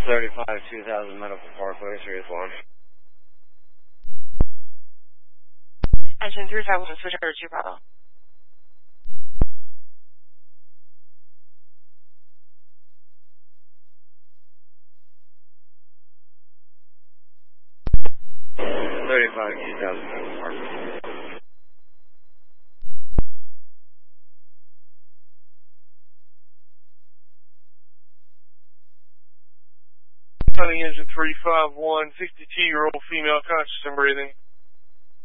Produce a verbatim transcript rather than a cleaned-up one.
thirty-five two thousand Medical Parkway, three one. Engine three five one, switch over to Bravo. thirty-five two thousand Medical Parkway. Sunny Engine three five one, sixty-two-year-old female, conscious and breathing.